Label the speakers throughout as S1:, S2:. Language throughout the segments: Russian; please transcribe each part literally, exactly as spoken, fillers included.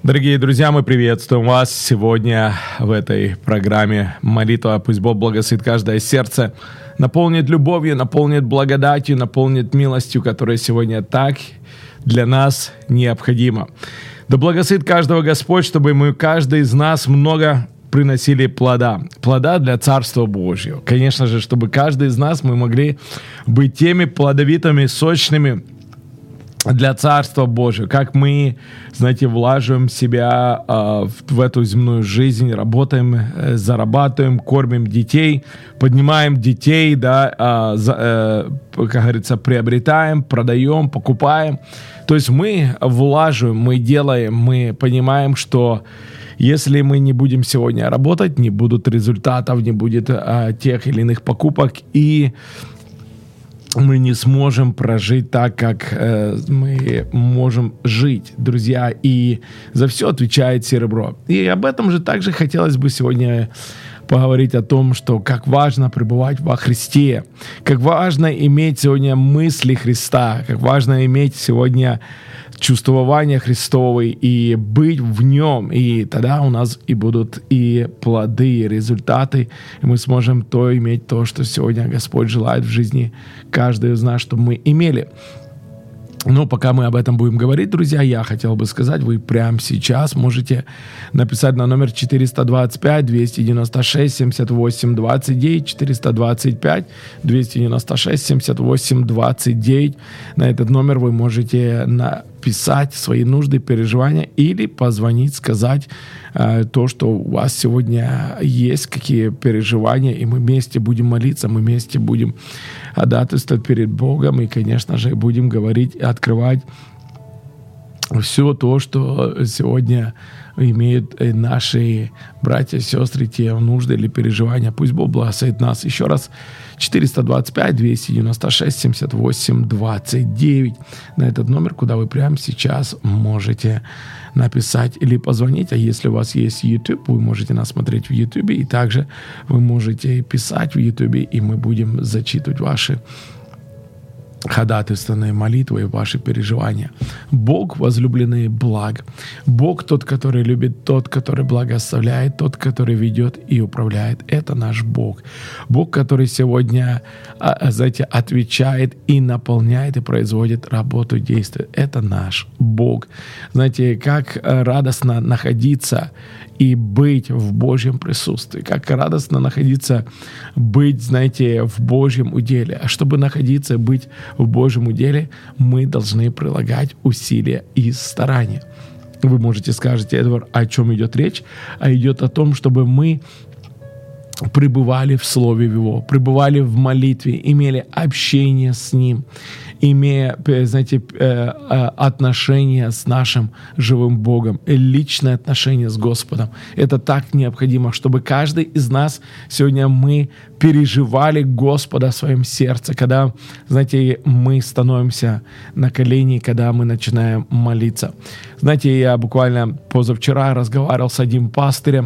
S1: Дорогие друзья, мы приветствуем вас сегодня в этой программе «Молитва». Пусть Бог благословит каждое сердце, наполнит любовью, наполнит благодатью, наполнит милостью, которая сегодня так для нас необходима. Да благословит каждого Господь, чтобы мы, каждый из нас, много приносили плода. Плода для Царства Божьего. Конечно же, чтобы каждый из нас мы могли быть теми плодовитыми, сочными для Царства Божьего, как мы, знаете, влаживаем себя э, в, в эту земную жизнь, работаем, э, зарабатываем, кормим детей, поднимаем детей, да, э, за, э, как говорится, приобретаем, продаем, покупаем. То есть мы влаживаем, мы делаем, мы понимаем, что если мы не будем сегодня работать, не будут результатов, не будет э, тех или иных покупок, и мы не сможем прожить так, как э, мы можем жить, друзья. И за все отвечает серебро. И об этом же также хотелось бы сегодня поговорить о том, что как важно пребывать во Христе, как важно иметь сегодня мысли Христа, как важно иметь сегодня чувствование Христовое и быть в нем. И тогда у нас и будут и плоды, и результаты, и мы сможем то иметь, то, что сегодня Господь желает в жизни каждого из нас, чтобы мы имели. Но пока мы об этом будем говорить, друзья, я хотел бы сказать, вы прямо сейчас можете написать на номер четыреста двадцать пять двести девяносто шесть семьдесят восемь двадцать девять, четыреста двадцать пять двести девяносто шесть семьдесят восемь двадцать девять. На этот номер вы можете написать свои нужды, переживания или позвонить, сказать э, то, что у вас сегодня есть, какие переживания, и мы вместе будем молиться, мы вместе будем ходатайствовать перед Богом, и, конечно же, будем говорить и открывать все то, что сегодня имеют наши братья и сестры, те нужды или переживания. Пусть Бог благословит нас. Еще раз, четыреста двадцать пять двести девяносто шесть семьдесят восемь двадцать девять. На этот номер, куда вы прямо сейчас можете написать или позвонить. А если у вас есть YouTube, вы можете нас смотреть в YouTube, и также вы можете писать в YouTube, и мы будем зачитывать ваши ходатайственные молитвы и ваши переживания. Бог, возлюбленный, благ. Бог тот, который любит, тот, который благословляет, тот, который ведет и управляет. Это наш Бог. Бог, который сегодня, знаете, отвечает и наполняет, и производит работу, действия. Это наш Бог. Знаете, как радостно находиться и быть в Божьем присутствии. Как радостно находиться, быть, знаете, в Божьем уделе. А чтобы находиться и быть в Божьем уделе, мы должны прилагать усилия и старания. Вы можете скажете, Эдвард, о чем идет речь? А идет о том, чтобы мы пребывали в Слове Его, пребывали в молитве, имели общение с Ним, имея, знаете, отношения с нашим живым Богом, личное отношение с Господом. Это так необходимо, чтобы каждый из нас сегодня мы переживали Господа в своем сердце, когда, знаете, мы становимся на колени, когда мы начинаем молиться. Знаете, я буквально позавчера разговаривал с одним пастырем,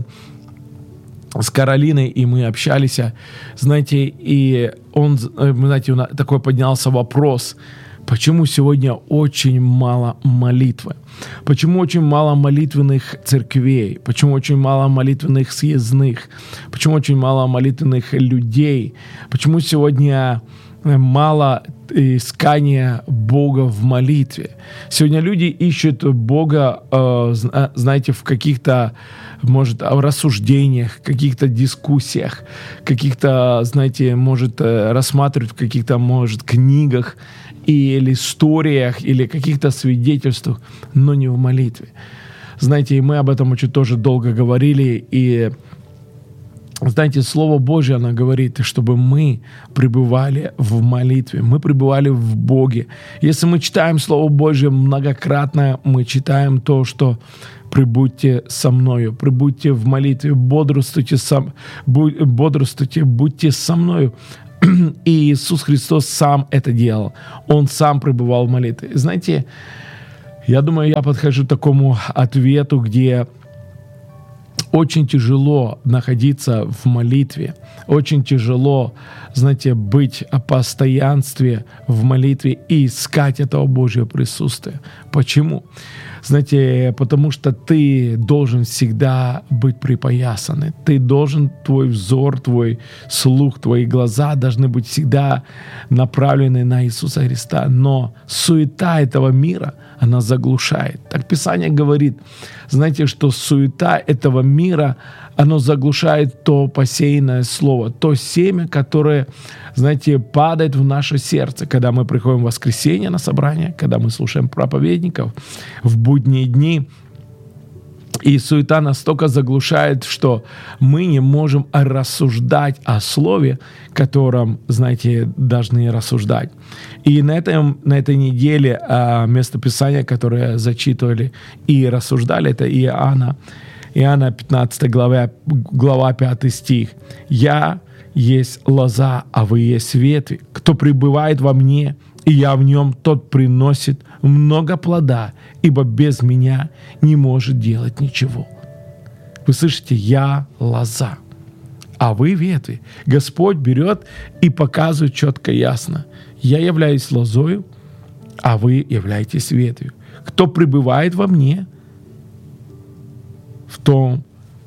S1: с Каролиной, и мы общались, знаете, и он, знаете, такой поднялся вопрос, почему сегодня очень мало молитвы, почему очень мало молитвенных церквей, почему очень мало молитвенных съездных, почему очень мало молитвенных людей, почему сегодня мало искания Бога в молитве. Сегодня люди ищут Бога, знаете, в каких-то, может, рассуждениях, каких-то дискуссиях, каких-то, знаете, может, рассматривать в каких-то, может, книгах или историях, или каких-то свидетельствах, но не в молитве. Знаете, и мы об этом очень тоже долго говорили, и знаете, Слово Божье, оно говорит, чтобы мы пребывали в молитве, мы пребывали в Боге. Если мы читаем Слово Божье многократно, мы читаем то, что «пребудьте со мною», «пребудьте в молитве», «бодрствуйте, сам, бодрствуйте, будьте со мною». И Иисус Христос сам это делал. Он сам пребывал в молитве. Знаете, я думаю, я подхожу к такому ответу, где очень тяжело находиться в молитве, очень тяжело, знаете, быть в постоянстве в молитве и искать этого Божьего присутствия. Почему? Знаете, потому что ты должен всегда быть припоясанный. Ты должен, твой взор, твой слух, твои глаза должны быть всегда направлены на Иисуса Христа. Но суета этого мира, она заглушает. Так Писание говорит, знаете, что суета этого мира, оно заглушает то посеянное слово, то семя, которое, знаете, падает в наше сердце, когда мы приходим в воскресенье на собрание, когда мы слушаем проповедников в будние дни. И суета настолько заглушает, что мы не можем рассуждать о слове, котором, знаете, должны рассуждать. И на, этом, на этой неделе а, местописание, которое зачитывали и рассуждали, это Иоанна, Иоанна пятнадцатая глава, глава пятый стих. «Я есть лоза, а вы есть ветви. Кто пребывает во мне, и я в нем, тот приносит много плода, ибо без меня не может делать ничего». Вы слышите, я лоза, а вы ветви. Господь берет и показывает четко и ясно. Я являюсь лозою, а вы являетесь ветвью. Кто пребывает во мне, в том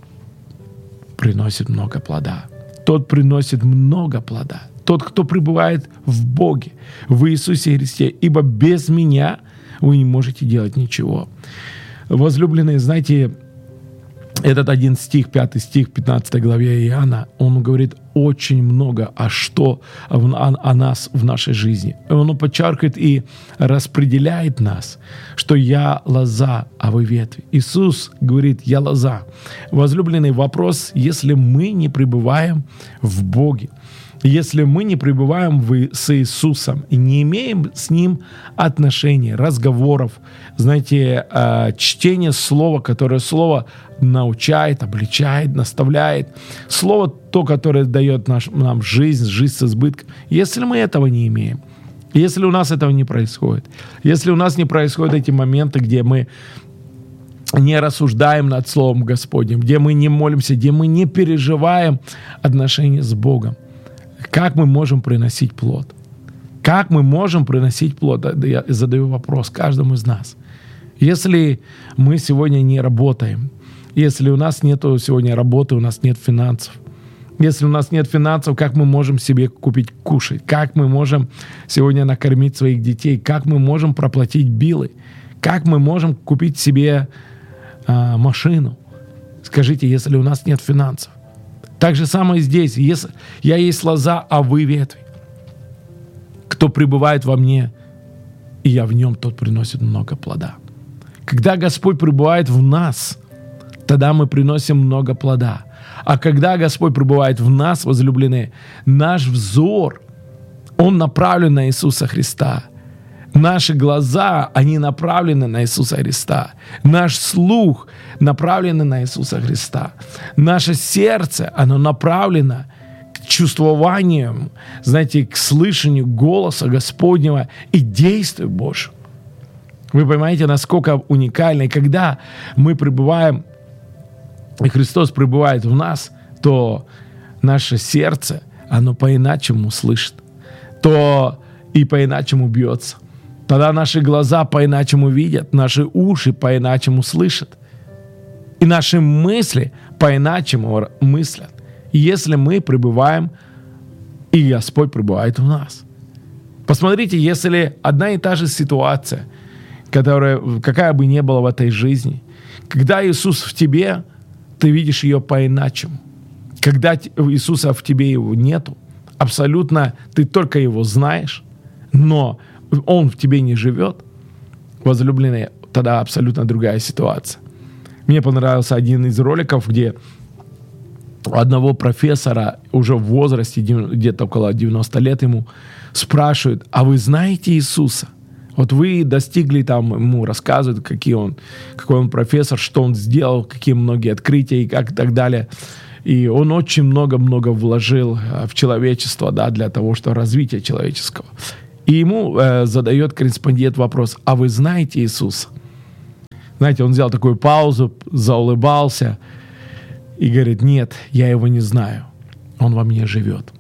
S1: приносит много плода. Тот приносит много плода. Тот, кто пребывает в Боге, в Иисусе Христе, ибо без меня вы не можете делать ничего. Возлюбленные, знаете, этот один стих, пятый стих, пятнадцатой главе Иоанна, он говорит очень много о что, о, о нас в нашей жизни. Он подчеркивает и распределяет нас, что я лоза, а вы ветви. Иисус говорит, я лоза. Возлюбленный, вопрос, если мы не пребываем в Боге, если мы не пребываем в, с Иисусом и не имеем с Ним отношений, разговоров, знаете, э, чтения Слова, которое Слово научает, обличает, наставляет, Слово то, которое дает наш, нам жизнь, жизнь с избытком. Если мы этого не имеем, если у нас этого не происходит, если у нас не происходят эти моменты, где мы не рассуждаем над Словом Господним, где мы не молимся, где мы не переживаем отношения с Богом, как мы можем приносить плод? Как мы можем приносить плод? Я задаю вопрос каждому из нас. Если мы сегодня не работаем, если у нас нет сегодня работы, у нас нет финансов, если у нас нет финансов, как мы можем себе купить кушать? Как мы можем сегодня накормить своих детей? Как мы можем проплатить билы? Как мы можем купить себе э, машину? Скажите, если у нас нет финансов. Так же самое здесь. Если я есть лоза, а вы ветви. Кто пребывает во мне, и я в нем, тот приносит много плода. Когда Господь пребывает в нас, тогда мы приносим много плода. А когда Господь пребывает в нас, возлюбленные, наш взор, он направлен на Иисуса Христа. Наши глаза, они направлены на Иисуса Христа. Наш слух направлен на Иисуса Христа. Наше сердце, оно направлено к чувствованию, знаете, к слышанию голоса Господнего и действию Божьего. Вы понимаете, насколько уникально. И когда мы пребываем, и Христос пребывает в нас, то наше сердце, оно по-иначему слышит, то и по-иначему бьется. Тогда наши глаза по-иначему видят, наши уши по-иначему слышат, и наши мысли по-иначему мыслят. Если мы пребываем, и Господь пребывает в нас. Посмотрите, если одна и та же ситуация, которая, какая бы ни была в этой жизни, когда Иисус в тебе, ты видишь ее по-иначему. Когда Иисуса в тебе его нету, абсолютно ты только его знаешь, но он в тебе не живет, возлюбленный, тогда абсолютно другая ситуация. Мне понравился один из роликов, где одного профессора уже в возрасте, где-то около девяноста лет, ему спрашивают, а вы знаете Иисуса? Вот вы достигли там, ему рассказывают, какие он, какой он профессор, что он сделал, какие многие открытия и как и так далее. И он очень много-много вложил в человечество, да, для того, чтобы развитие человеческого. И ему э, задает корреспондент вопрос, а вы знаете Иисуса? Знаете, он взял такую паузу, заулыбался и говорит: нет, я его не знаю, он во мне живет.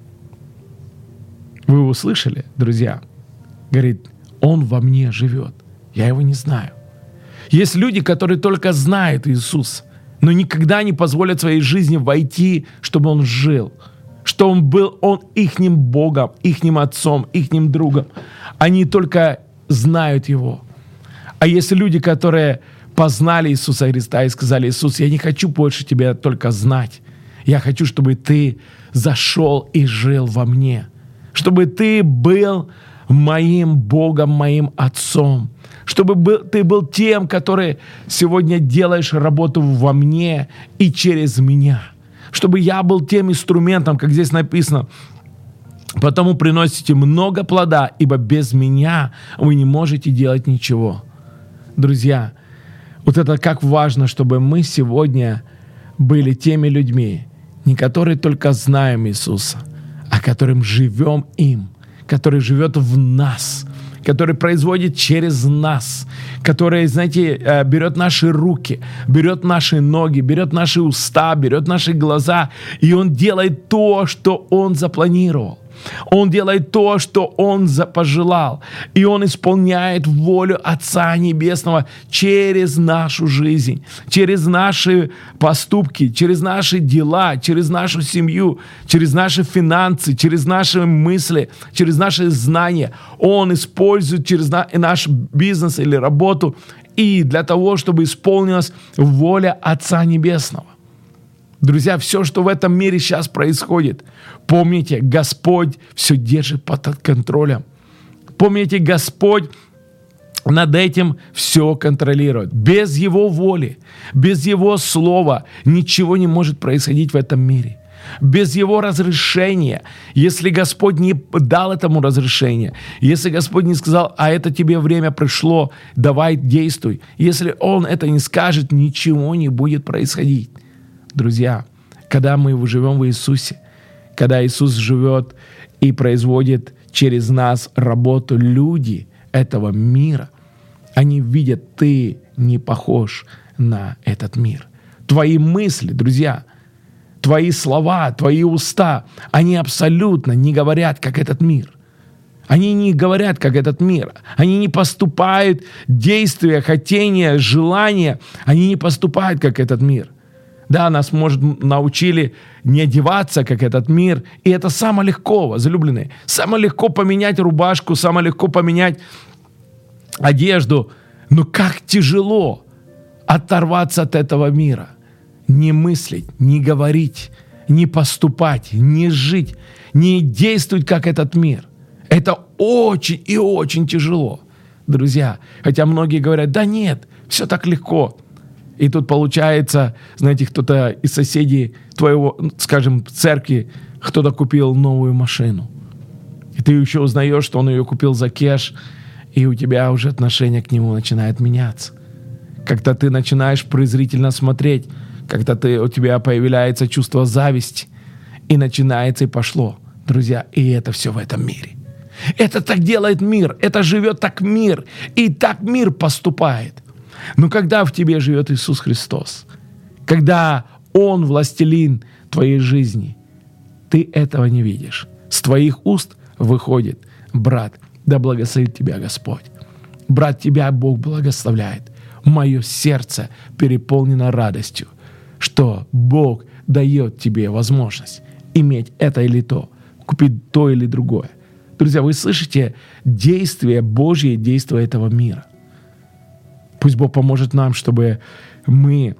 S1: Вы его слышали, друзья? Говорит: он во мне живет, я его не знаю. Есть люди, которые только знают Иисуса, но никогда не позволят своей жизни войти, чтобы он жил, что он был он ихним Богом, ихним Отцом, ихним другом. Они только знают Его. А есть люди, которые познали Иисуса Христа и сказали: Иисус, я не хочу больше Тебя только знать. Я хочу, чтобы Ты зашел и жил во мне. Чтобы Ты был моим Богом, моим Отцом. Чтобы был, Ты был тем, который сегодня делаешь работу во мне и через меня. Чтобы я был тем инструментом, как здесь написано: потому приносите много плода, ибо без меня вы не можете делать ничего. Друзья, вот это как важно, чтобы мы сегодня были теми людьми, не которые только знаем Иисуса, а которым живем им, который живет в нас, который производит через нас, который, знаете, берет наши руки, берет наши ноги, берет наши уста, берет наши глаза, и Он делает то, что Он запланировал. Он делает то, что Он пожелал, и Он исполняет волю Отца Небесного через нашу жизнь, через наши поступки, через наши дела, через нашу семью, через наши финансы, через наши мысли, через наши знания. Он использует через наш бизнес или работу и для того, чтобы исполнилась воля Отца Небесного. Друзья, все, что в этом мире сейчас происходит, помните, Господь все держит под контролем. Помните, Господь над этим все контролирует. Без Его воли, без Его слова ничего не может происходить в этом мире. Без Его разрешения, если Господь не дал этому разрешения, если Господь не сказал: а это тебе время пришло, давай действуй. Если Он это не скажет, ничего не будет происходить. Друзья, когда мы живем в Иисусе, когда Иисус живет и производит через нас работу, люди этого мира, они видят: ты не похож на этот мир. Твои мысли, друзья, твои слова, твои уста, они абсолютно не говорят, как этот мир. Они не говорят, как этот мир. Они не поступают, действия, хотения, желания, они не поступают, как этот мир. Да, нас, может, научили не одеваться, как этот мир. И это самое легко, возлюбленные. Самое легко поменять рубашку, самое легко поменять одежду. Но как тяжело оторваться от этого мира. Не мыслить, не говорить, не поступать, не жить, не действовать, как этот мир. Это очень и очень тяжело, друзья. Хотя многие говорят: да нет, все так легко. И тут получается, знаете, кто-то из соседей твоего, скажем, церкви, кто-то купил новую машину. И ты еще узнаешь, что он ее купил за кэш, и у тебя уже отношение к нему начинает меняться. Как-то ты начинаешь презрительно смотреть, как-то ты, у тебя появляется чувство зависти, и начинается, и пошло. Друзья, и это все в этом мире. Это так делает мир, это живет так мир, и так мир поступает. Но когда в тебе живет Иисус Христос, когда Он властелин твоей жизни, ты этого не видишь. С твоих уст выходит: брат, да благословит тебя Господь. Брат, тебя Бог благословляет. Мое сердце переполнено радостью, что Бог дает тебе возможность иметь это или то, купить то или другое. Друзья, вы слышите действие Божье, действие этого мира. Пусть Бог поможет нам, чтобы мы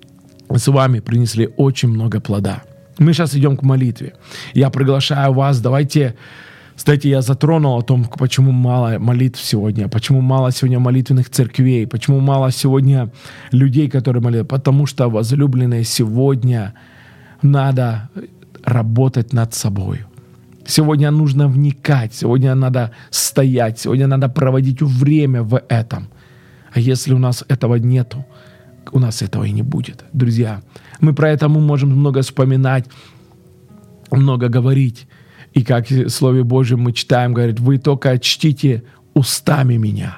S1: с вами принесли очень много плода. Мы сейчас идем к молитве. Я приглашаю вас, давайте... Кстати, я затронул о том, почему мало молитв сегодня, почему мало сегодня молитвенных церквей, почему мало сегодня людей, которые молятся. Потому что, возлюбленные, сегодня надо работать над собой. Сегодня нужно вникать, сегодня надо стоять, сегодня надо проводить время в этом. А если у нас этого нету, у нас этого и не будет. Друзья, мы про это мы можем много вспоминать, много говорить. И как в Слове Божьем мы читаем, говорит: вы только чтите устами меня,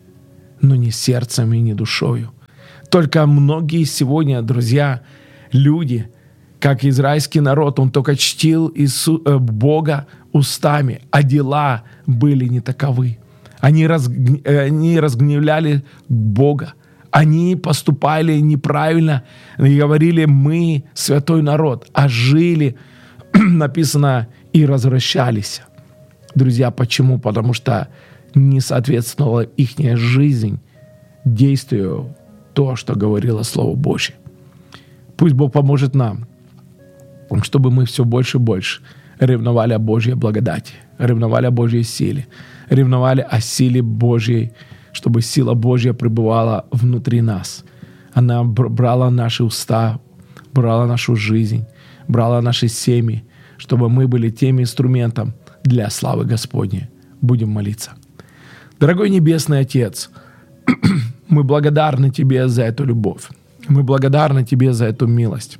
S1: но не сердцем и не душою. Только многие сегодня, друзья, люди как израильский народ, он только чтил Иису, э, Бога устами, а дела были не таковы. Они, разг... они разгневляли Бога. Они поступали неправильно и говорили: мы святой народ, а жили, написано, и развращались. Друзья, почему? Потому что не соответствовала их жизнь действию то, что говорило Слово Божье. Пусть Бог поможет нам, чтобы мы все больше и больше ревновали о Божьей благодати, ревновали о Божьей силе, ревновали о силе Божьей, чтобы сила Божья пребывала внутри нас. Она брала наши уста, брала нашу жизнь, брала наши семьи, чтобы мы были тем инструментом для славы Господней. Будем молиться. Дорогой Небесный Отец, мы благодарны Тебе за эту любовь. Мы благодарны Тебе за эту милость.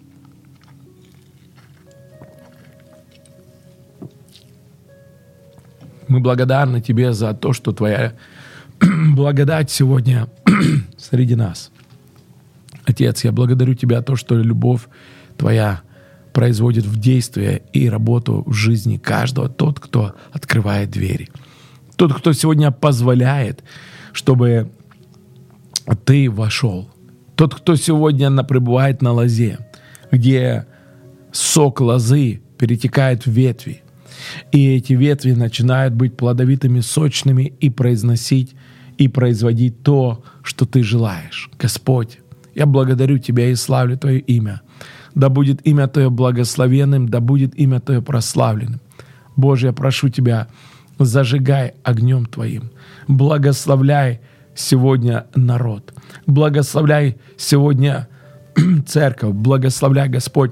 S1: Мы благодарны Тебе за то, что Твоя благодать сегодня среди нас. Отец, я благодарю Тебя за то, что любовь Твоя производит в действие и работу в жизни каждого, тот, кто открывает двери. Тот, кто сегодня позволяет, чтобы Ты вошел. Тот, кто сегодня пребывает на лозе, где сок лозы перетекает в ветви, и эти ветви начинают быть плодовитыми, сочными и произносить, и производить то, что Ты желаешь. Господь, я благодарю Тебя и славлю Твое имя. Да будет имя Твое благословенным, да будет имя Твое прославленным. Боже, я прошу Тебя, зажигай огнем Твоим, благословляй сегодня народ, благословляй сегодня церковь, благословляй, Господь,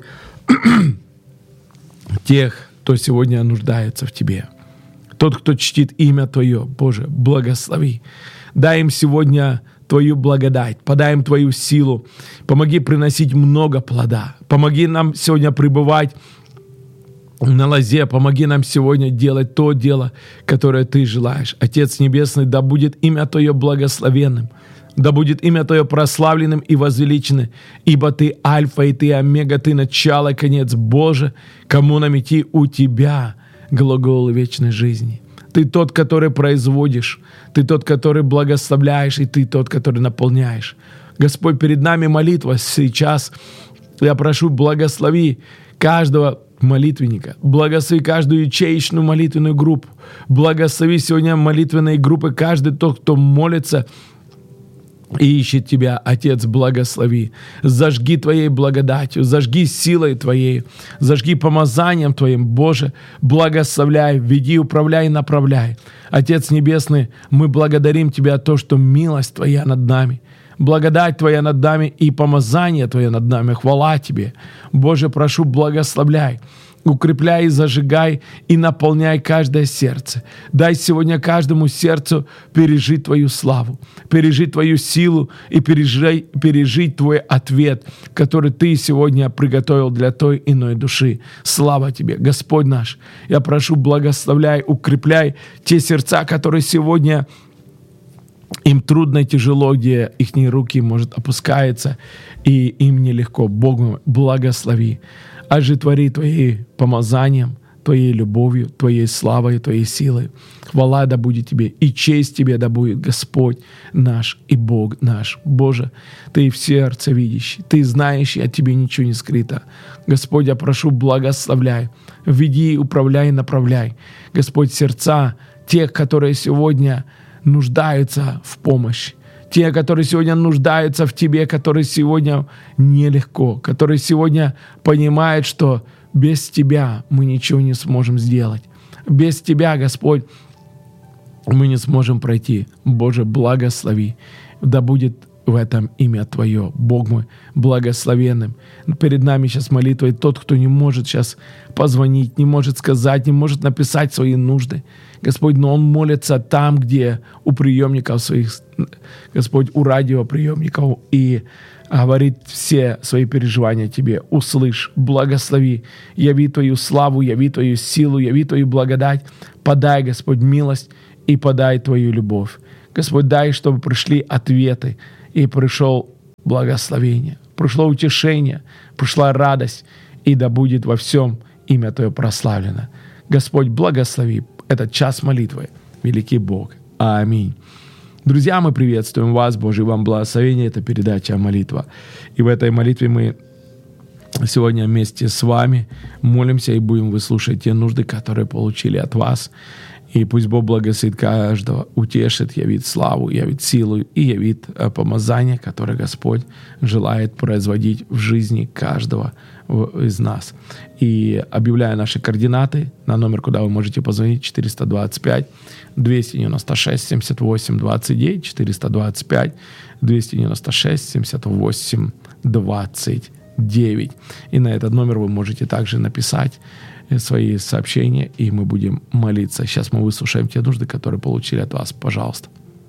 S1: тех, кто сегодня нуждается в Тебе. Тот, кто чтит имя Твое, Боже, благослови. Дай им сегодня Твою благодать, подай им Твою силу, помоги приносить много плода, помоги нам сегодня пребывать на лозе, помоги нам сегодня делать то дело, которое Ты желаешь. Отец Небесный, да будет имя Твое благословенным, да будет имя Твое прославленным и возвеличенным, ибо Ты Альфа и Ты Омега, Ты начало и конец. Боже, кому нам идти? У Тебя глаголы вечной жизни. Ты тот, который производишь, Ты тот, который благословляешь, и Ты тот, который наполняешь. Господь, перед нами молитва сейчас. Я прошу, благослови каждого молитвенника, благослови каждую ячеечную молитвенную группу, благослови сегодня молитвенные группы, каждый тот, кто молится и ищет Тебя. Отец, благослови. Зажги Твоей благодатью, зажги силой Твоей, зажги помазанием Твоим. Боже, благословляй, веди, управляй, направляй. Отец Небесный, мы благодарим Тебя за то, что милость Твоя над нами, благодать Твоя над нами и помазание Твое над нами. Хвала Тебе. Боже, прошу, благословляй, укрепляй и зажигай, и наполняй каждое сердце. Дай сегодня каждому сердцу пережить Твою славу, пережить Твою силу и пережить, пережить Твой ответ, который Ты сегодня приготовил для той иной души. Слава Тебе, Господь наш. Я прошу, благословляй, укрепляй те сердца, которые сегодня им трудно и тяжело, где их руки, может, опускаются, и им нелегко. Бог мой, благослови. Оживотвори Твоим помазанием, Твоей любовью, Твоей славой, Твоей силой. Хвала да будет Тебе, и честь Тебе да будет, Господь наш и Бог наш. Боже, Ты в сердце видящий, Ты знаешь, и от Тебе ничего не скрыто. Господь, я прошу, благословляй, веди, управляй, направляй. Господь, сердца тех, которые сегодня нуждаются в помощи, те, которые сегодня нуждаются в Тебе, которые сегодня нелегко, которые сегодня понимают, что без Тебя мы ничего не сможем сделать. Без Тебя, Господь, мы не сможем пройти. Боже, благослови. Да будет в этом имя Твое, Бог мой, благословенным. Перед нами сейчас молитва, и тот, кто не может сейчас позвонить, не может сказать, не может написать свои нужды, Господь, но он молится там, где у приемников своих, Господь, у радиоприемников, и говорит все свои переживания Тебе. Услышь, благослови, яви Твою славу, яви Твою силу, яви Твою благодать. Подай, Господь, милость и подай Твою любовь. Господь, дай, чтобы пришли ответы, и пришел благословение, пришло утешение, пришла радость, и да будет во всем имя Твое прославлено. Господь, благослови этот час молитвы, великий Бог. Аминь. Друзья, мы приветствуем вас, Божье вам благословение, это передача «Молитва». И в этой молитве мы сегодня вместе с вами молимся и будем выслушать те нужды, которые получили от вас. И пусть Бог благословит каждого, утешит, явит славу, явит силу и явит помазание, которое Господь желает производить в жизни каждого из нас. И объявляю наши координаты на номер, куда вы можете позвонить: четыреста двадцать пять двести девяносто шесть семьдесят восемь двадцать девять, четыреста двадцать пять двести девяносто шесть семьдесят восемь двадцать девять. И на этот номер вы можете также написать свои сообщения, и мы будем молиться. Сейчас мы выслушаем те нужды, которые получили от вас. Пожалуйста.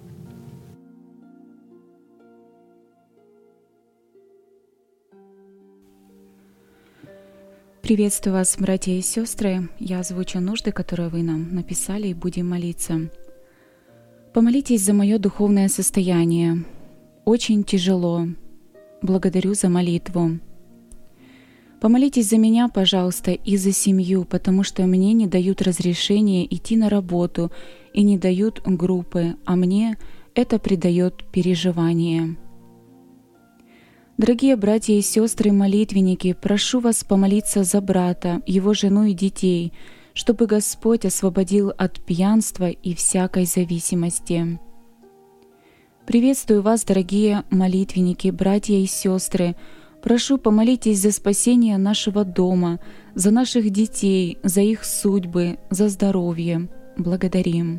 S2: Приветствую вас, братья и сестры. Я озвучу нужды, которые вы нам написали, и будем молиться. Помолитесь за мое духовное состояние. Очень тяжело. Благодарю за молитву. Помолитесь за меня, пожалуйста, и за семью, потому что мне не дают разрешения идти на работу и не дают группы, а мне это придает переживание. Дорогие братья и сестры молитвенники, прошу вас помолиться за брата, его жену и детей, чтобы Господь освободил от пьянства и всякой зависимости. Приветствую вас, дорогие молитвенники, братья и сестры. Прошу, помолитесь за спасение нашего дома, за наших детей, за их судьбы, за здоровье. Благодарим.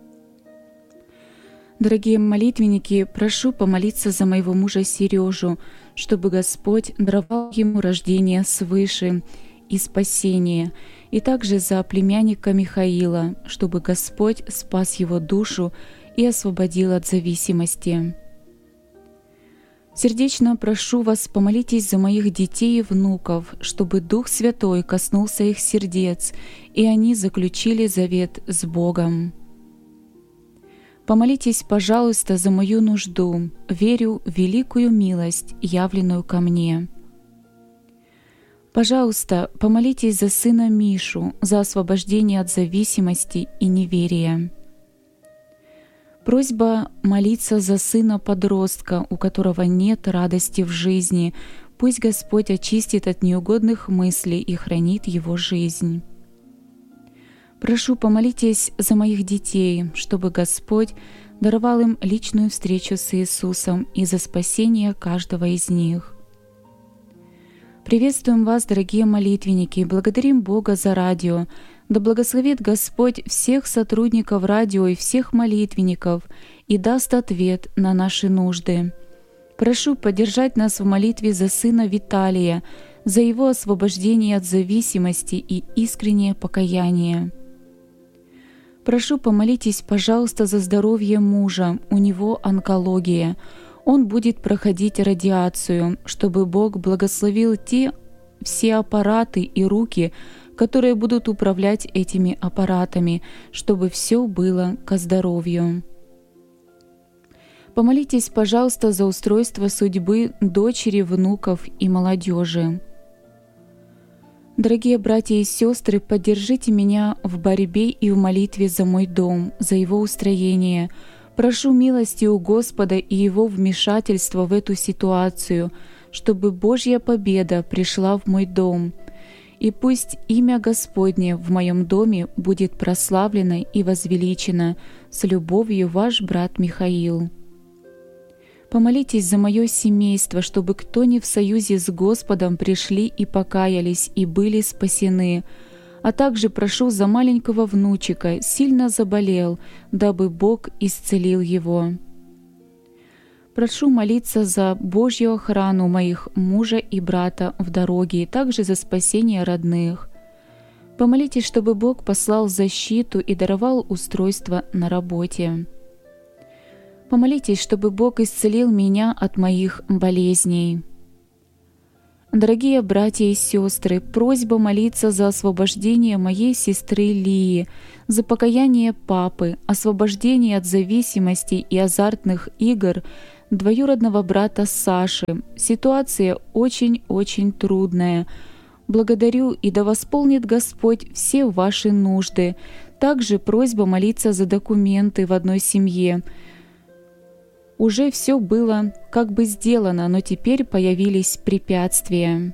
S2: Дорогие молитвенники, прошу помолиться за моего мужа Сережу, чтобы Господь даровал ему рождение свыше и спасение, и также за племянника Михаила, чтобы Господь спас его душу и освободил от зависимости. Сердечно прошу вас, помолитесь за моих детей и внуков, чтобы Дух Святой коснулся их сердец, и они заключили завет с Богом. Помолитесь, пожалуйста, за мою нужду, верю в великую милость, явленную ко мне. Пожалуйста, помолитесь за сына Мишу, за освобождение от зависимости и неверия. Просьба молиться за сына-подростка, у которого нет радости в жизни. Пусть Господь очистит от неугодных мыслей и хранит его жизнь. Прошу, помолитесь за моих детей, чтобы Господь даровал им личную встречу с Иисусом и за спасение каждого из них. Приветствуем вас, дорогие молитвенники, и благодарим Бога за радио. Да благословит Господь всех сотрудников радио и всех молитвенников и даст ответ на наши нужды. Прошу поддержать нас в молитве за сына Виталия, за его освобождение от зависимости и искреннее покаяние. Прошу, помолитесь, пожалуйста, за здоровье мужа, у него онкология. Он будет проходить радиацию, чтобы Бог благословил те все аппараты и руки, которые будут управлять этими аппаратами, чтобы все было ко здоровью. Помолитесь, пожалуйста, за устройство судьбы дочери, внуков и молодежи. Дорогие братья и сестры, поддержите меня в борьбе и в молитве за мой дом, за его устроение. Прошу милости у Господа и Его вмешательства в эту ситуацию, чтобы Божья победа пришла в мой дом. И пусть имя Господне в моем доме будет прославлено и возвеличено. С любовью, ваш брат Михаил. Помолитесь за мое семейство, чтобы кто не в союзе с Господом пришли и покаялись, и были спасены. А также прошу за маленького внучика, сильно заболел, дабы Бог исцелил его. Прошу молиться за Божью охрану моих мужа и брата в дороге, и также за спасение родных. Помолитесь, чтобы Бог послал защиту и даровал устройство на работе. Помолитесь, чтобы Бог исцелил меня от моих болезней. Дорогие братья и сестры, просьба молиться за освобождение моей сестры Лии, за покаяние папы, освобождение от зависимости и азартных игр двоюродного брата Саши. Ситуация очень-очень трудная. Благодарю, и да восполнит Господь все ваши нужды. Также просьба молиться за документы в одной семье. Уже все было как бы сделано, но теперь появились препятствия.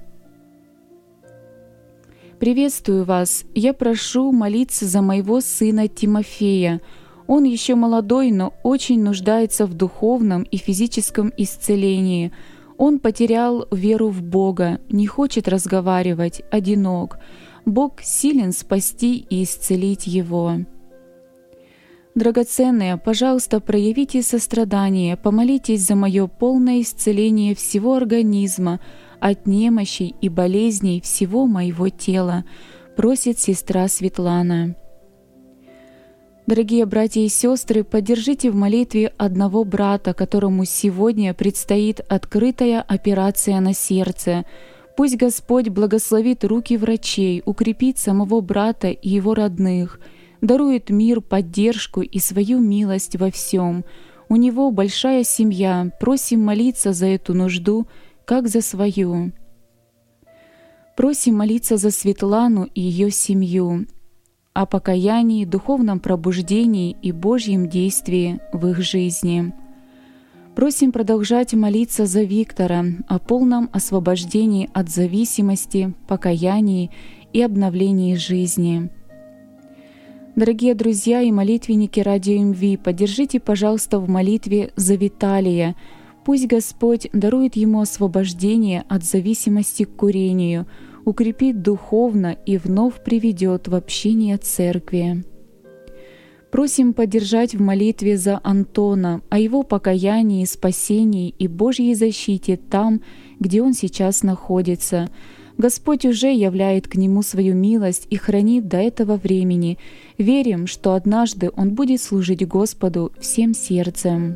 S2: Приветствую вас. Я прошу молиться за моего сына Тимофея. Он еще молодой, но очень нуждается в духовном и физическом исцелении. Он потерял веру в Бога, не хочет разговаривать, одинок. Бог силен спасти и исцелить его. Драгоценные, пожалуйста, проявите сострадание, помолитесь за мое полное исцеление всего организма, от немощей и болезней всего моего тела, просит сестра Светлана. Дорогие братья и сестры, поддержите в молитве одного брата, которому сегодня предстоит открытая операция на сердце. Пусть Господь благословит руки врачей, укрепит самого брата и его родных, дарует мир, поддержку и свою милость во всем. У него большая семья, просим молиться за эту нужду, как за свою. Просим молиться за Светлану и ее семью, о покаянии, духовном пробуждении и Божьем действии в их жизни. Просим продолжать молиться за Виктора о полном освобождении от зависимости, покаянии и обновлении жизни. Дорогие друзья и молитвенники Радио МВ, поддержите, пожалуйста, в молитве за Виталия. Пусть Господь дарует ему освобождение от зависимости к курению, укрепит духовно и вновь приведет в общение церкви. Просим поддержать в молитве за Антона, о его покаянии, спасении и Божьей защите там, где он сейчас находится. Господь уже являет к нему свою милость и хранит до этого времени. Верим, что однажды он будет служить Господу всем сердцем.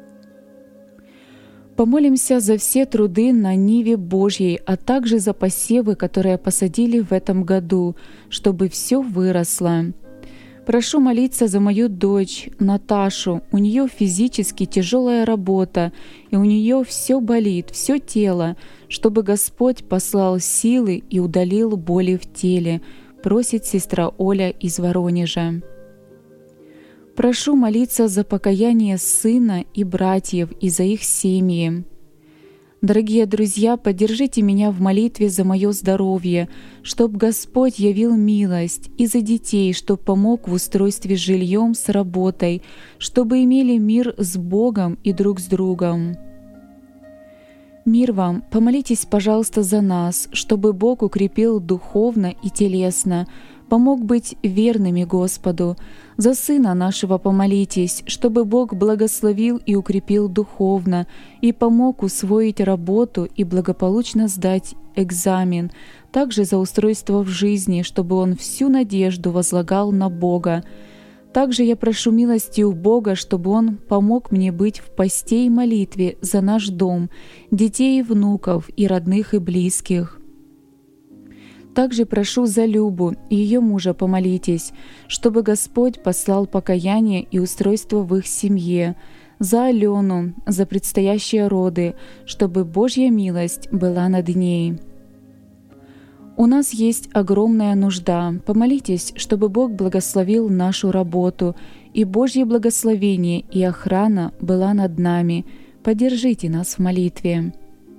S2: Помолимся за все труды на ниве Божьей, а также за посевы, которые посадили в этом году, чтобы все выросло. Прошу молиться за мою дочь Наташу. У нее физически тяжелая работа, и у нее все болит, все тело, чтобы Господь послал силы и удалил боли в теле, просит сестра Оля из Воронежа. Прошу молиться за покаяние сына и братьев и за их семьи. Дорогие друзья, поддержите меня в молитве за мое здоровье, чтоб Господь явил милость, и за детей, чтоб помог в устройстве жильем с работой, чтобы имели мир с Богом и друг с другом. Мир вам, помолитесь, пожалуйста, за нас, чтобы Бог укрепил духовно и телесно, помог быть верными Господу. За сына нашего помолитесь, чтобы Бог благословил и укрепил духовно и помог усвоить работу и благополучно сдать экзамен. Также за устройство в жизни, чтобы он всю надежду возлагал на Бога. Также я прошу милости у Бога, чтобы Он помог мне быть в посте и молитве за наш дом, детей и внуков, и родных и близких. Также прошу за Любу и ее мужа помолитесь, чтобы Господь послал покаяние и устройство в их семье, за Алену, за предстоящие роды, чтобы Божья милость была над ней. У нас есть огромная нужда. Помолитесь, чтобы Бог благословил нашу работу, и Божье благословение и охрана была над нами. Поддержите нас в молитве.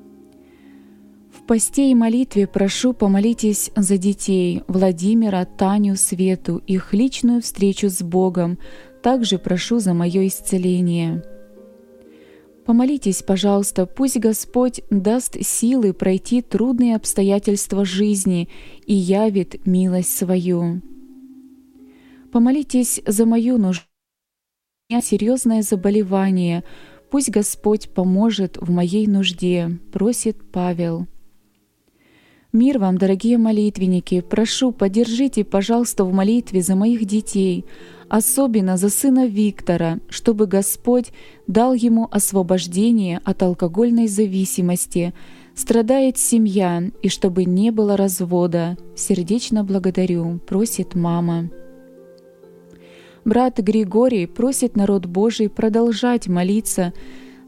S2: В посте и молитве прошу, помолитесь за детей Владимира, Таню, Свету, их личную встречу с Богом. Также прошу за мое исцеление. Помолитесь, пожалуйста, пусть Господь даст силы пройти трудные обстоятельства жизни и явит милость свою. Помолитесь за мою нужду. У меня серьезное заболевание. Пусть Господь поможет в моей нужде, просит Павел. Мир вам, дорогие молитвенники! Прошу, поддержите, пожалуйста, в молитве за моих детей, особенно за сына Виктора, чтобы Господь дал ему освобождение от алкогольной зависимости. Страдает семья, и чтобы не было развода. Сердечно благодарю, просит мама. Брат Григорий просит народ Божий продолжать молиться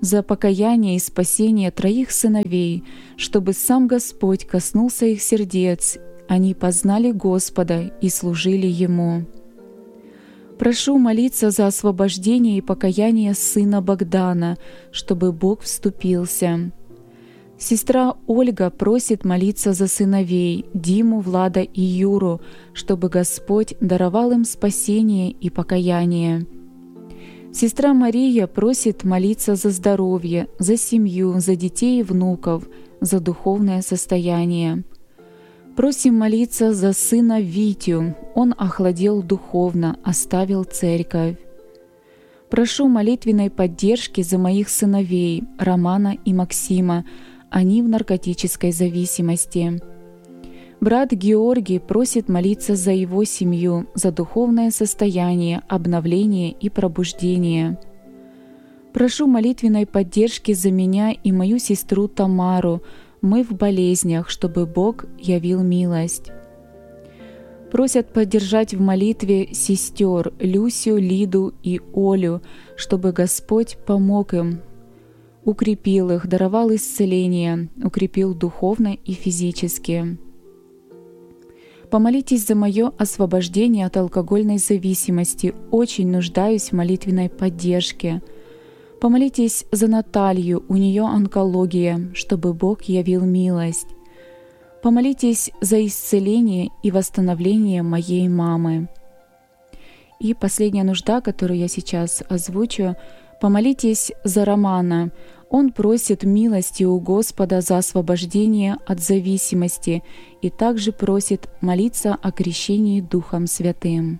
S2: за покаяние и спасение троих сыновей, чтобы сам Господь коснулся их сердец, они познали Господа и служили Ему. Прошу молиться за освобождение и покаяние сына Богдана, чтобы Бог вступился. Сестра Ольга просит молиться за сыновей Диму, Влада и Юру, чтобы Господь даровал им спасение и покаяние. Сестра Мария просит молиться за здоровье, за семью, за детей и внуков, за духовное состояние. Просим молиться за сына Витю, он охладел духовно, оставил церковь. Прошу молитвенной поддержки за моих сыновей Романа и Максима, они в наркотической зависимости. Брат Георгий просит молиться за его семью, за духовное состояние, обновление и пробуждение. Прошу молитвенной поддержки за меня и мою сестру Тамару, мы в болезнях, чтобы Бог явил милость. Просят поддержать в молитве сестер Люсю, Лиду и Олю, чтобы Господь помог им, укрепил их, даровал исцеление, укрепил духовно и физически. Помолитесь за мое освобождение от алкогольной зависимости. Очень нуждаюсь в молитвенной поддержке. Помолитесь за Наталью, у нее онкология, чтобы Бог явил милость. Помолитесь за исцеление и восстановление моей мамы. И последняя нужда, которую я сейчас озвучу, помолитесь за Романа. Он просит милости у Господа за освобождение от зависимости и также просит молиться о крещении Духом Святым.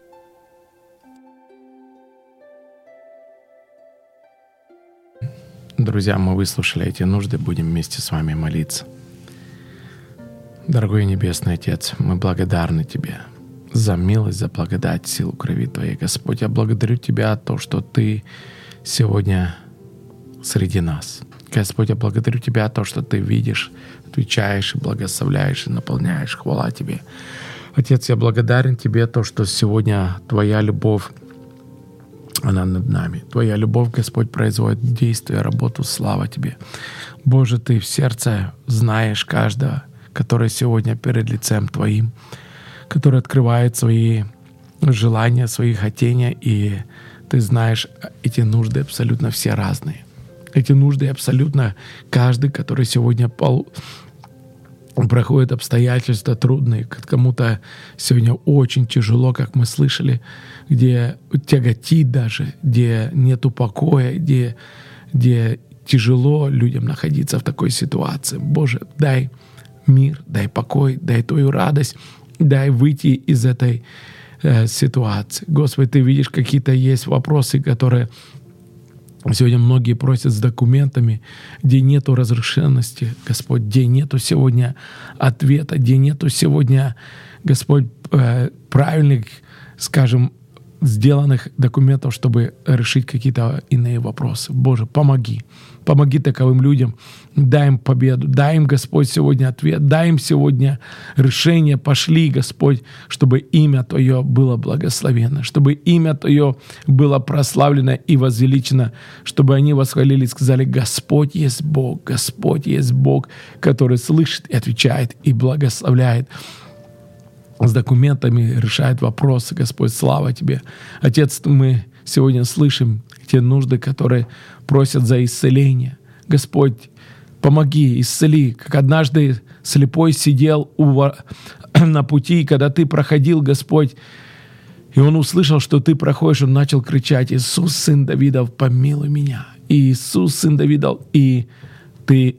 S1: Друзья, мы выслушали эти нужды, будем вместе с вами молиться. Дорогой Небесный Отец, мы благодарны Тебе за милость, за благодать, силу крови Твоей. Господь, я благодарю Тебя за то, что Ты сегодня среди нас. Господь, я благодарю Тебя за то, что Ты видишь, отвечаешь и благословляешь, и наполняешь. Хвала Тебе. Отец, я благодарен Тебе за то, что сегодня Твоя любовь, она над нами. Твоя любовь, Господь, производит действие, работу. Слава Тебе. Боже, Ты в сердце знаешь каждого, который сегодня перед лицем Твоим, который открывает свои желания, свои хотения, и Ты знаешь, эти нужды абсолютно все разные. Эти нужды абсолютно каждый, который сегодня пол... проходит обстоятельства трудные, кому-то сегодня очень тяжело, как мы слышали, где тяготит даже, где нету покоя, где, где тяжело людям находиться в такой ситуации. Боже, дай мир, дай покой, дай Твою радость, дай выйти из этой э, ситуации. Господи, Ты видишь, какие-то есть вопросы, которые сегодня многие просят с документами, где нету разрешенности, Господь, где нету сегодня ответа, где нету сегодня, Господь, э, правильных, скажем, сделанных документов, чтобы решить какие-то иные вопросы. Боже, помоги. Помоги таковым людям. Дай им победу. Дай им, Господь, сегодня ответ. Дай им сегодня решение. Пошли, Господь, чтобы имя Твое было благословенно, чтобы имя Твое было прославлено и возвеличено, чтобы они восхвалили и сказали: Господь есть Бог, Господь есть Бог, который слышит и отвечает и благословляет. С документами решает вопросы. Господь, слава Тебе. Отец, мы сегодня слышим те нужды, которые просят за исцеление. Господь, помоги, исцели. Как однажды слепой сидел у, на пути, когда Ты проходил, Господь, и он услышал, что Ты проходишь, он начал кричать: Иисус, Сын Давидов, помилуй меня. И Иисус, Сын Давидов, и Ты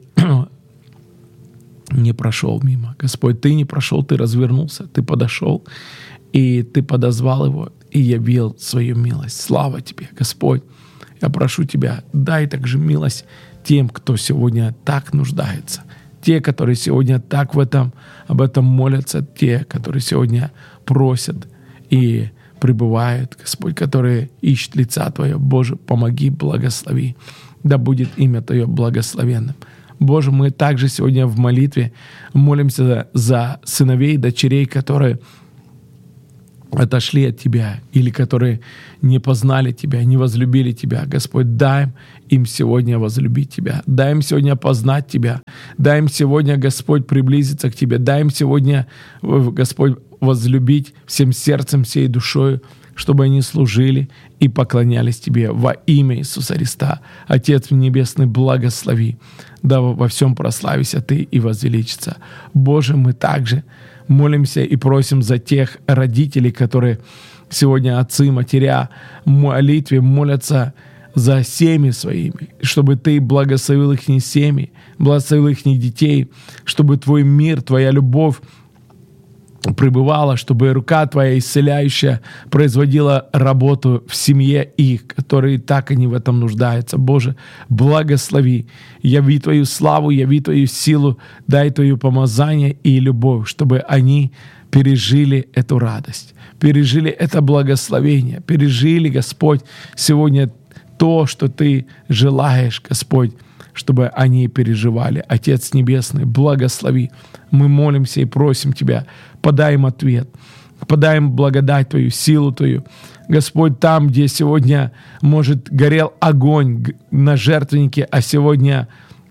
S1: не прошел мимо. Господь, Ты не прошел, Ты развернулся, Ты подошел, и Ты подозвал его, и явил свою милость. Слава Тебе, Господь. Я прошу Тебя, дай также милость тем, кто сегодня так нуждается. Те, которые сегодня так в этом, об этом молятся, те, которые сегодня просят и пребывают, Господь, которые ищут лица Твое. Боже, помоги, благослови. Да будет имя Твое благословенным. Боже, мы также сегодня в молитве молимся за, за сыновей и дочерей, которые отошли от Тебя, или которые не познали Тебя, не возлюбили Тебя. Господь, дай им сегодня возлюбить Тебя, дай им сегодня познать Тебя, дай им сегодня, Господь, приблизиться к Тебе, дай им сегодня, Господь, возлюбить всем сердцем, всей душою, чтобы они служили и поклонялись Тебе во имя Иисуса Христа. Отец Небесный, благослови, да во всем прославися Ты и возвеличится. Боже, мы также молимся и просим за тех родителей, которые сегодня, отцы, матеря, в молитве молятся за семьи своими, чтобы Ты благословил их семьи, благословил их детей, чтобы Твой мир, Твоя любовь пребывала, чтобы рука Твоя исцеляющая производила работу в семье их, которые так они в этом нуждаются. Боже, благослови, яви Твою славу, яви Твою силу, дай Твое помазание и любовь, чтобы они пережили эту радость, пережили это благословение, пережили, Господь, сегодня то, что Ты желаешь, Господь, чтобы они переживали. Отец Небесный, благослови. Мы молимся и просим Тебя, подай им ответ, подай им благодать Твою, силу Твою. Господь, там, где сегодня, может, горел огонь на жертвеннике, а сегодня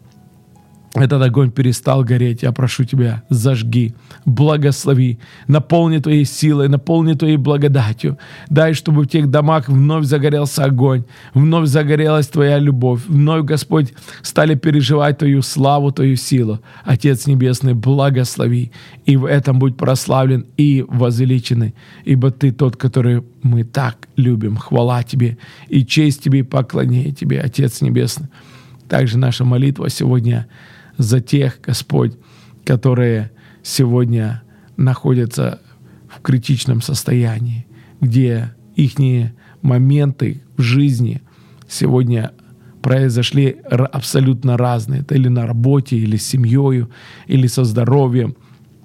S1: этот огонь перестал гореть, я прошу Тебя, зажги, благослови, наполни Твоей силой, наполни Твоей благодатью. Дай, чтобы в тех домах вновь загорелся огонь, вновь загорелась Твоя любовь, вновь, Господь, стали переживать Твою славу, Твою силу. Отец Небесный, благослови, и в этом будь прославлен и возвеличенный, ибо Ты тот, который мы так любим. Хвала Тебе и честь Тебе, и поклонение Тебе, Отец Небесный. Также наша молитва сегодня за тех, Господь, которые сегодня находятся в критичном состоянии, где их моменты в жизни сегодня произошли абсолютно разные. Это или на работе, или с семьей, или со здоровьем,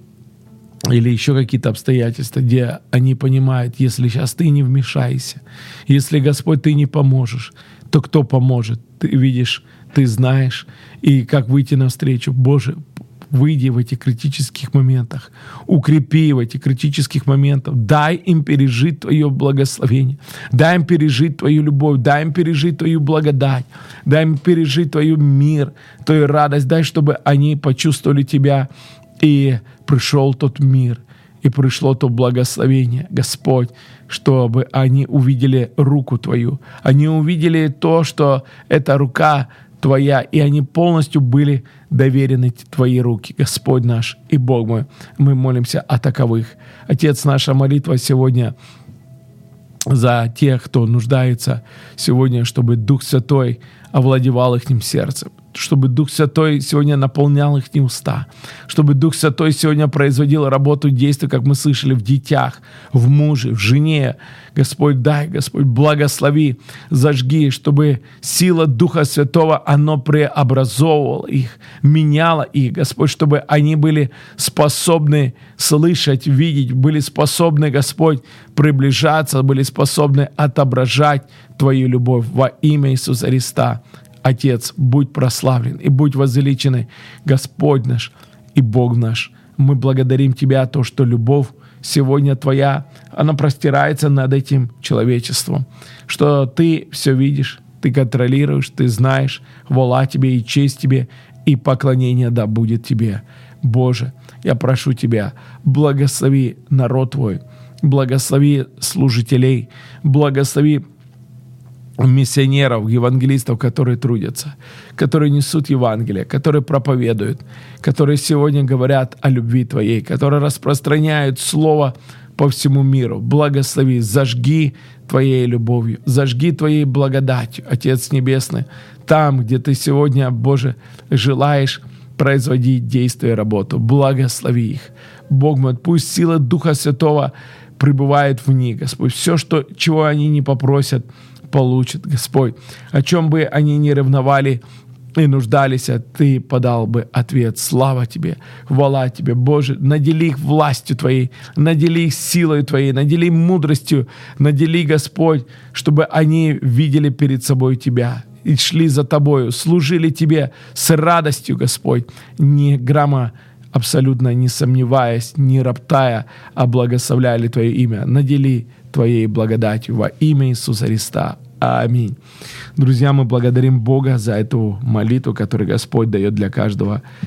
S1: или еще какие-то обстоятельства, где они понимают, если сейчас Ты не вмешайся, если, Господь, Ты не поможешь, то кто поможет? Ты видишь, Ты знаешь, и как выйти навстречу. Боже, выйди в этих критических моментах, укрепи в этих критических моментах, дай им пережить Твое благословение, дай им пережить Твою любовь, дай им пережить Твою благодать, дай им пережить Твою мир, Твою радость, дай, чтобы они почувствовали Тебя, и пришел тот мир, и пришло то благословение, Господь, чтобы они увидели руку Твою, они увидели то, что эта рука Твоя, и они полностью были доверены Твои руки, Господь наш и Бог мой. Мы молимся о таковых. Отец, наша молитва сегодня за тех, кто нуждается сегодня, чтобы Дух Святой овладевал их сердцем, чтобы Дух Святой сегодня наполнял их уста, чтобы Дух Святой сегодня производил работу, действия, как мы слышали, в детях, в муже, в жене. Господь, дай, Господь, благослови, зажги, чтобы сила Духа Святого, она преобразовывала их, меняла их, Господь, чтобы они были способны слышать, видеть, были способны, Господь, приближаться, были способны отображать Твою любовь во имя Иисуса Христа. Отец, будь прославлен и будь возвеличенный, Господь наш и Бог наш. Мы благодарим Тебя за то, что любовь сегодня Твоя, она простирается над этим человечеством, что Ты все видишь, Ты контролируешь, Ты знаешь. Хвала Тебе и честь Тебе, и поклонение да будет Тебе. Боже, я прошу Тебя, благослови народ Твой, благослови служителей, благослови миссионеров, евангелистов, которые трудятся, которые несут Евангелие, которые проповедуют, которые сегодня говорят о любви Твоей, которые распространяют Слово по всему миру. Благослови, зажги Твоей любовью, зажги Твоей благодатью, Отец Небесный, там, где Ты сегодня, Боже, желаешь производить действие и работу. Благослови их. Бог мой, пусть сила Духа Святого пребывает в них, Господь. Все, что, чего они не попросят, получат, Господь. О чем бы они ни ревновали и нуждались, а Ты подал бы ответ. Слава Тебе, хвала Тебе, Боже. Надели их властью Твоей, надели их силой Твоей, надели мудростью, надели, Господь, чтобы они видели перед собой Тебя и шли за Тобою, служили Тебе с радостью, Господь, не грамма абсолютно не сомневаясь, не роптая, а благословляли Твое имя. Надели Твоей благодатью во имя Иисуса Христа. Аминь. Друзья, мы благодарим Бога за эту молитву, которую Господь дает для каждого